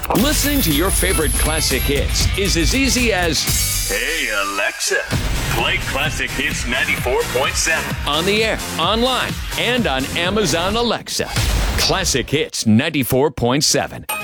Listening to your favorite classic hits is as easy as, Hey, Alexa, play Classic Hits 94.7. on the air, online, and on Amazon Alexa. Classic Hits 94.7.